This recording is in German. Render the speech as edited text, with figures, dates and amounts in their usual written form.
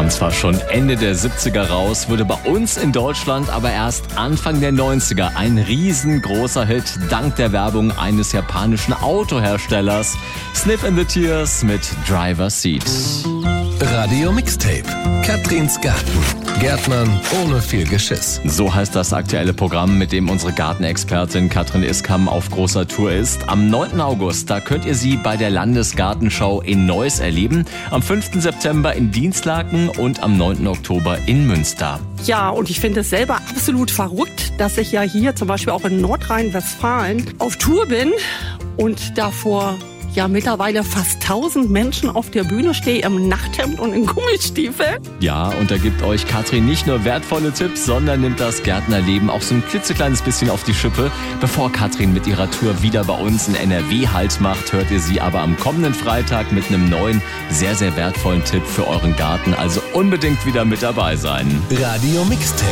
kam zwar schon Ende der 70er raus, wurde bei uns in Deutschland aber erst Anfang der 90er ein riesengroßer Hit dank der Werbung eines japanischen Autoherstellers. Sniff and the Tears mit Driver's Seat. Radio Mixtape. Katrins Garten. Gärtnern ohne viel Geschiss. So heißt das aktuelle Programm, mit dem unsere Gartenexpertin Katrin Iskam auf großer Tour ist. Am 9. August, da könnt ihr sie bei der Landesgartenschau in Neuss erleben. Am 5. September in Dinslaken und am 9. Oktober in Münster. Ja, und ich finde es selber absolut verrückt, dass ich ja hier zum Beispiel auch in Nordrhein-Westfalen auf Tour bin und davor mittlerweile fast 1000 Menschen auf der Bühne stehe im Nachthemd und in Gummistiefeln. Ja, und da gibt euch Katrin nicht nur wertvolle Tipps, sondern nimmt das Gärtnerleben auch so ein klitzekleines bisschen auf die Schippe. Bevor Katrin mit ihrer Tour wieder bei uns in NRW Halt macht, hört ihr sie aber am kommenden Freitag mit einem neuen, sehr, sehr wertvollen Tipp für euren Garten. Also unbedingt wieder mit dabei sein. Radio Mixtape.